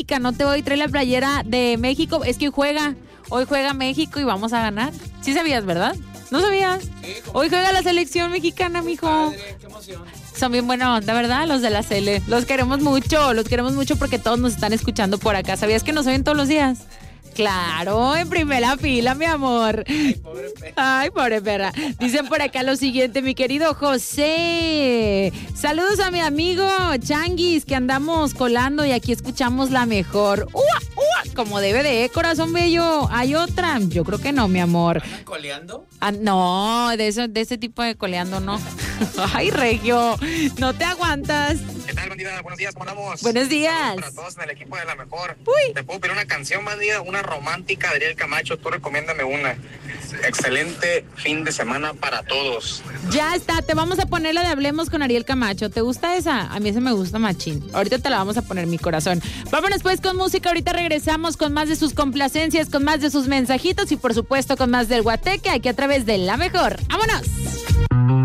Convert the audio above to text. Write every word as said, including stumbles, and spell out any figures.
no te voy a traer la playera de México. Es que hoy juega, hoy juega México y vamos a ganar. Sí sabías, ¿verdad? ¿No sabías? Sí, hoy juega la selección mexicana, mijo. Padre, qué emoción. Son bien buena onda, ¿verdad? Los de la Cele. Los queremos mucho, los queremos mucho porque todos nos están escuchando por acá. ¿Sabías que nos oyen todos los días? Claro, en primera fila, mi amor. Ay, pobre perra. Ay, pobre perra. Dicen por acá lo siguiente, mi querido José. Saludos a mi amigo Changuis, que andamos colando y aquí escuchamos la mejor. ¡Ua, ua! Como debe de, corazón bello. ¿Hay otra? Yo creo que no, mi amor. ¿Andan coleando? Ah, no, de eso, de ese tipo de coleando, no. Ay, Regio, no te aguantas. ¿Qué tal, bandida? Buenos días, ¿cómo andamos? Buenos días. Saludos para todos en el equipo de La Mejor. Uy. ¿Te puedo pedir una canción, bandida? Una romántica de Ariel Camacho. Tú recomiéndame una. Excelente fin de semana para todos. Ya está, te vamos a poner la de Hablemos con Ariel Camacho. ¿Te gusta esa? A mí esa me gusta machín. Ahorita te la vamos a poner, mi corazón. Vámonos pues con música. Ahorita regresamos con más de sus complacencias, con más de sus mensajitos y por supuesto con más del Guateque aquí a través de La Mejor. ¡Vámonos!